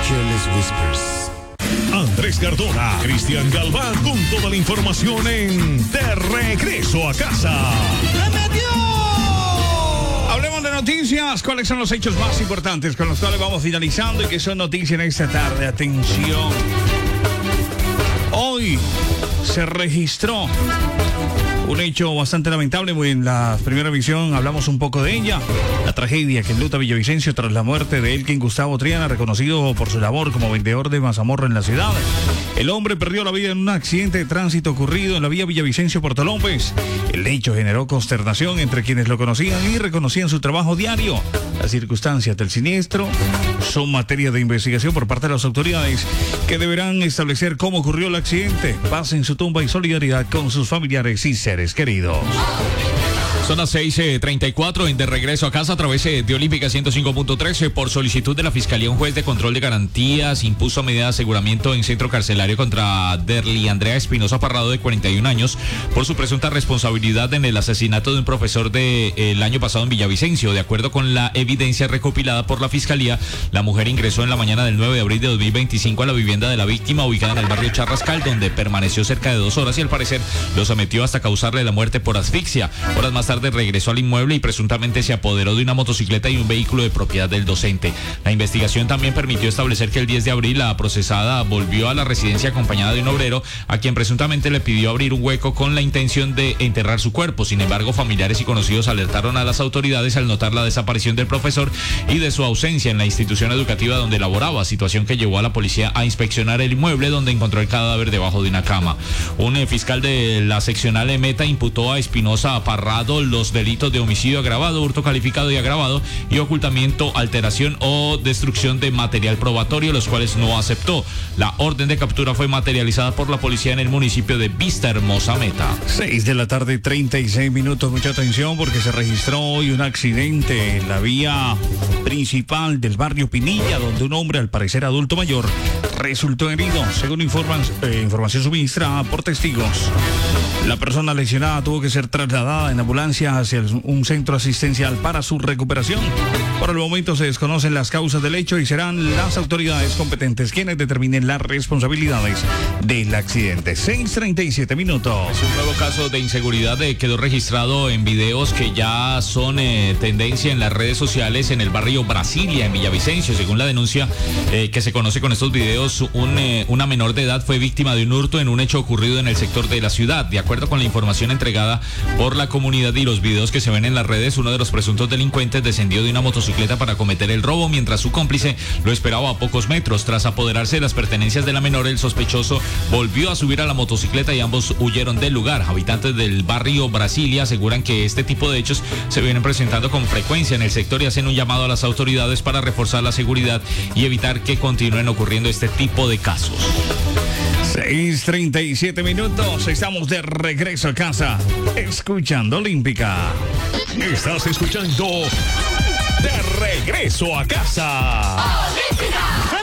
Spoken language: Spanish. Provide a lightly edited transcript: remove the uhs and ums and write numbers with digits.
Careless Whispers. Andrés Cardona, Cristian Galván con toda la información en De Regreso a Casa. ¡Se metió! Hablemos de noticias. ¿Cuáles son los hechos más importantes con los cuales vamos finalizando y que son noticias en esta tarde? Atención. Hoy se registró un hecho bastante lamentable. En la primera visión hablamos un poco de ella. La tragedia que enluta Villavicencio tras la muerte de Elkin Gustavo Triana, reconocido por su labor como vendedor de mazamorra en la ciudad. El hombre perdió la vida en un accidente de tránsito ocurrido en la vía Villavicencio-Puerto López. El hecho generó consternación entre quienes lo conocían y reconocían su trabajo diario. Las circunstancias del siniestro son materia de investigación por parte de las autoridades, que deberán establecer cómo ocurrió el accidente. Paz en su tumba y solidaridad con sus familiares y seres queridos. Son las 6:34 en De Regreso a Casa a través de Olímpica 105.13. Por solicitud de la Fiscalía, un juez de control de garantías impuso medida de aseguramiento en centro carcelario contra Derly Andrea Espinosa Parrado, de 41 años, por su presunta responsabilidad en el asesinato de un profesor del año pasado en Villavicencio. De acuerdo con la evidencia recopilada por la Fiscalía, la mujer ingresó en la mañana del 9 de abril de 2025 a la vivienda de la víctima, ubicada en el barrio Charrascal, donde permaneció cerca de 2 horas y al parecer lo sometió hasta causarle la muerte por asfixia. Horas más tarde regresó al inmueble y presuntamente se apoderó de una motocicleta y un vehículo de propiedad del docente. La investigación también permitió establecer que el 10 de abril la procesada volvió a la residencia acompañada de un obrero, a quien presuntamente le pidió abrir un hueco con la intención de enterrar su cuerpo. Sin embargo, familiares y conocidos alertaron a las autoridades al notar la desaparición del profesor y de su ausencia en la institución educativa donde laboraba, situación que llevó a la policía a inspeccionar el inmueble, donde encontró el cadáver debajo de una cama. Un fiscal de la seccional Meta imputó a Espinosa Parrado los delitos de homicidio agravado, hurto calificado y agravado, y ocultamiento, alteración o destrucción de material probatorio, los cuales no aceptó. La orden de captura fue materializada por la policía en el municipio de Vista Hermosa Meta. 6:36 p.m. Mucha atención porque se registró hoy un accidente en la vía principal del barrio Pinilla, donde un hombre, al parecer adulto mayor, resultó herido, según información suministrada por testigos. La persona lesionada tuvo que ser trasladada en ambulancia hacia un centro asistencial para su recuperación. Por el momento se desconocen las causas del hecho y serán las autoridades competentes quienes determinen las responsabilidades del accidente. 6:37 p.m. Un nuevo caso de inseguridad quedó registrado en videos que ya son tendencia en las redes sociales en el barrio Brasilia, en Villavicencio. Según la denuncia que se conoce con estos videos, una menor de edad fue víctima de un hurto en un hecho ocurrido en el sector de la ciudad. De acuerdo con la información entregada por la comunidad y los videos que se ven en las redes, uno de los presuntos delincuentes descendió de una motocicleta para cometer el robo, mientras su cómplice lo esperaba a pocos metros. Tras apoderarse de las pertenencias de la menor, el sospechoso volvió a subir a la motocicleta y ambos huyeron del lugar. Habitantes del barrio Brasilia aseguran que este tipo de hechos se vienen presentando con frecuencia en el sector y hacen un llamado a las autoridades para reforzar la seguridad y evitar que continúen ocurriendo este tipo de casos. 6:37 p.m. Estamos de regreso a casa, escuchando Olímpica. Estás escuchando De Regreso a Casa. Olímpica.